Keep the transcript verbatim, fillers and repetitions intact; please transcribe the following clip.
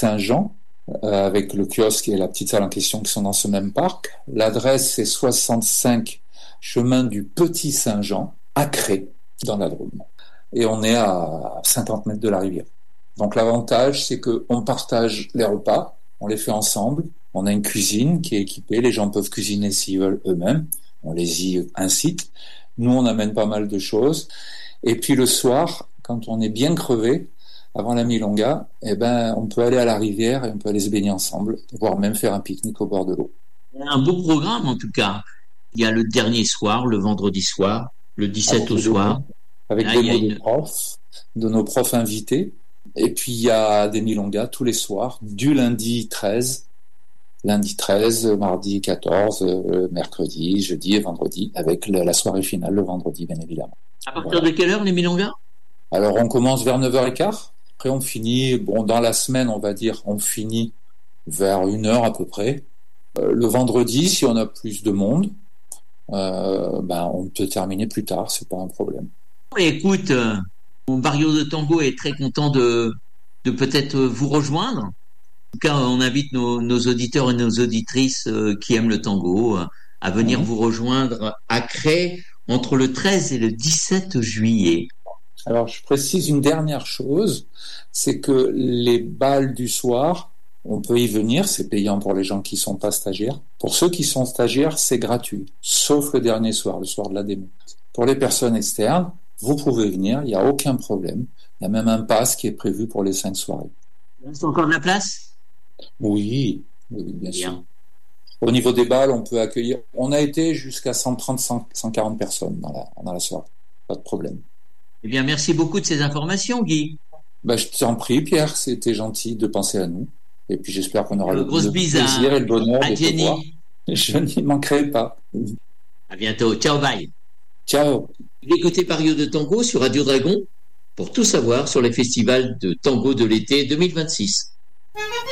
Saint-Jean, euh, avec le kiosque et la petite salle en question qui sont dans ce même parc. L'adresse, c'est soixante-cinq chemin du Petit Saint-Jean, à Cré, dans la Drôme. Et on est à cinquante mètres de la rivière. Donc l'avantage, c'est qu'on partage les repas, on les fait ensemble. On a une cuisine qui est équipée, les gens peuvent cuisiner s'ils veulent eux-mêmes. On les y incite. Nous, on amène pas mal de choses. Et puis le soir, quand on est bien crevé, avant la milonga, eh ben, on peut aller à la rivière et on peut aller se baigner ensemble, voire même faire un pique-nique au bord de l'eau. Un beau programme en tout cas. Il y a le dernier soir, le vendredi soir, le dix-sept au soir. Avec Là, des il y a mots de une... profs, de nos profs invités. Et puis il y a des milongas tous les soirs, du lundi treize, lundi treize, mardi quatorze, euh, mercredi, jeudi et vendredi, avec la, la soirée finale le vendredi, bien évidemment. À partir Voilà. de quelle heure les milongas? Alors on commence vers neuf heures quinze, après on finit, bon dans la semaine on va dire, on finit vers une heure à peu près. Euh, le vendredi, si on a plus de monde, euh, ben on peut terminer plus tard, c'est pas un problème. Écoute, euh, mon Barrio de Tango est très content de, de peut-être vous rejoindre. En tout cas, on invite nos, nos auditeurs et nos auditrices euh, qui aiment le tango euh, à venir Mmh. vous rejoindre à Cré entre le treize et le dix-sept juillet. Alors, je précise une dernière chose, c'est que les bals du soir, on peut y venir, c'est payant pour les gens qui sont pas stagiaires. Pour ceux qui sont stagiaires, c'est gratuit, sauf le dernier soir, le soir de la démo. Pour les personnes externes, vous pouvez venir, il n'y a aucun problème. Il y a même un pass qui est prévu pour les cinq soirées. Il reste encore de la place? Oui, oui, bien sûr. Bien. Au niveau des balles, on peut accueillir, on a été jusqu'à cent trente, cent quarante personnes dans la, dans la soirée. Pas de problème. Eh bien, merci beaucoup de ces informations, Guy. Ben, je t'en prie, Pierre, c'était gentil de penser à nous. Et puis j'espère qu'on aura Euh, le, grosse le bise plaisir à, et le bonheur à de te voir. Jenny. Je n'y manquerai pas. À bientôt. Ciao, bye. Ciao. Écoutez Barrio de Tango sur Radio Dragon pour tout savoir sur les festivals de tango de l'été deux mille vingt-six.